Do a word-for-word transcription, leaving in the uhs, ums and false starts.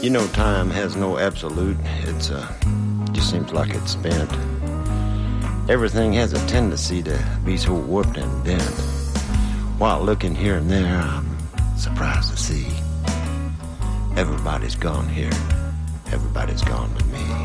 You know, time has no absolute. It's, uh, just seems like it's spent. Everything has a tendency to be so warped and bent. While looking here and there, I'm surprised to see everybody's gone here. Everybody's gone with me.